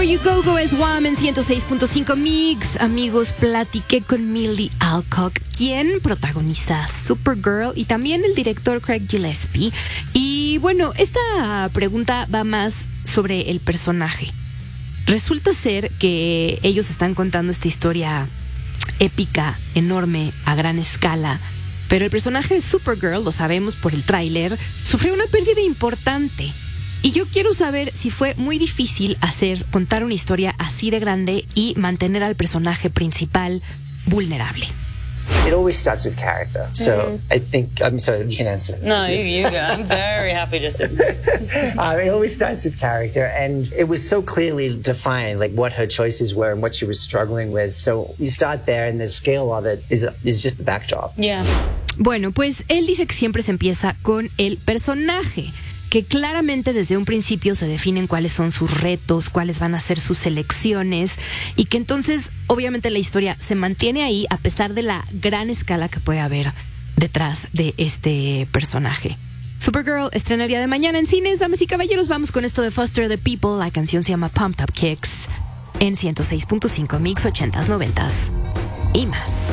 You Go Go es Wham en 106.5 Mix. Amigos, platiqué con Millie Alcock, quien protagoniza Supergirl, y también el director Craig Gillespie. Y bueno, esta pregunta va más sobre el personaje. Resulta ser que ellos están contando esta historia épica, enorme, a gran escala, pero el personaje de Supergirl, lo sabemos por el tráiler, sufrió una pérdida importante. Y yo quiero saber si fue muy difícil contar una historia así de grande y mantener al personaje principal vulnerable. It always starts with character. So I think, I'm sorry, you can answer. No, you go. I'm very happy to sit. It always starts with character. And it was so clearly defined, like what her choices were and what she was struggling with. So you start there, and the scale of it is just the backdrop. Yeah. Bueno, pues él dice que siempre se empieza con el personaje, que claramente desde un principio se definen cuáles son sus retos, cuáles van a ser sus elecciones, y que entonces obviamente la historia se mantiene ahí a pesar de la gran escala que puede haber detrás de este personaje. Supergirl estrena el día de mañana en cines. Damas y caballeros, vamos con esto de Foster the People. La canción se llama Pumped Up Kicks en 106.5 Mix 80s, 90s y más.